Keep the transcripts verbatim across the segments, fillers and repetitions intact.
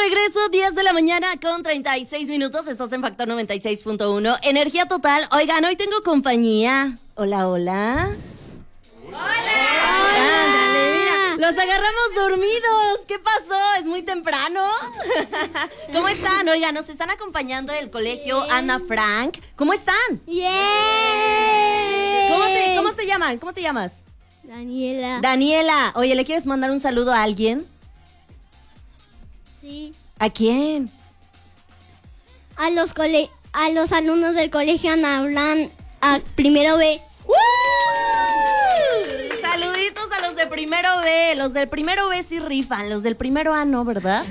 regreso, diez de la mañana con treinta y seis minutos. Estás en Factor noventa y seis punto uno. Energía total. Oigan, hoy tengo compañía. Hola, hola. ¡Hola! Ándale, mira, los agarramos dormidos. ¿Qué pasó? ¿Es muy temprano? ¿Cómo están? Oigan, nos están acompañando del colegio Bien. Ana Frank. ¿Cómo están? ¡Bien! ¿Cómo, te, ¿Cómo se llaman? ¿Cómo te llamas? Daniela. Daniela. Oye, ¿le quieres mandar un saludo a alguien? Sí. ¿A quién? A los cole a los alumnos del colegio Ana Frank, a primero B. ¡Uh! Saluditos a los de primero B. Los del primero B sí rifan. Los del primero A no, ¿verdad?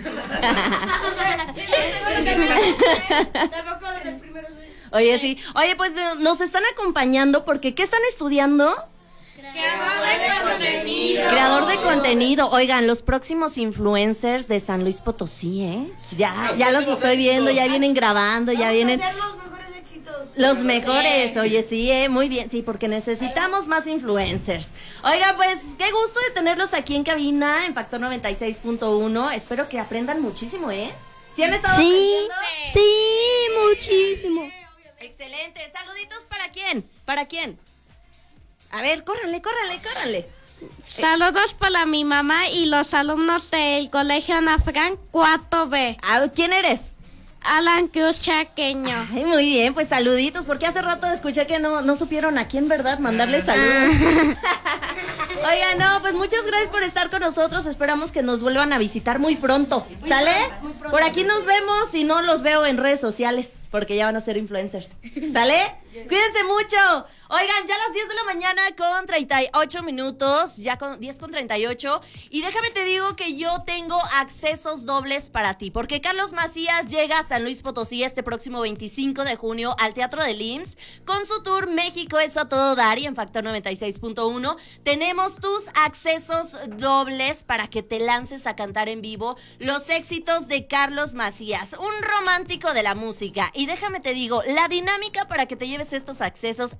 Oye, sí. Oye, pues nos están acompañando porque ¿qué están estudiando? Creador de contenido. Creador de contenido. Oigan, los próximos influencers de San Luis Potosí, ¿eh? Ya, ya los estoy viendo, ya vienen grabando, ya vienen. Vamos a hacer los mejores éxitos. Los mejores, oye, sí, eh, muy bien, sí, porque necesitamos más influencers. Oiga, pues, qué gusto de tenerlos aquí en cabina, en Factor noventa y seis punto uno. Espero que aprendan muchísimo, ¿eh? ¿Sí han estado Sí, aprendiendo? sí, muchísimo. Excelente. ¿Saluditos para quién? ¿Para quién? A ver, córranle, córranle, córranle. Saludos para mi mamá y los alumnos del colegio Ana Frank cuatro B. Ah, ¿quién eres? Alan Cruz Chaqueño. Ay, muy bien, pues saluditos, porque hace rato escuché que no, no supieron a quién, ¿verdad? Mandarle saludos. Oiga, no, pues muchas gracias por estar con nosotros. Esperamos que nos vuelvan a visitar muy pronto. ¿Sale? Por aquí nos vemos y no los veo en redes sociales, porque ya van a ser influencers. ¿Sale? Cuídense mucho. Oigan, ya a las diez de la mañana con treinta y ocho minutos, ya con diez con treinta y ocho. Y déjame te digo que yo tengo accesos dobles para ti, porque Carlos Macías llega a San Luis Potosí este próximo veinticinco de junio al Teatro del I M S S con su tour México es a todo dar, y en Factor noventa y seis punto uno tenemos tus accesos dobles para que te lances a cantar en vivo los éxitos de Carlos Macías, un romántico de la música. Y déjame te digo, la dinámica para que te lleves estos accesos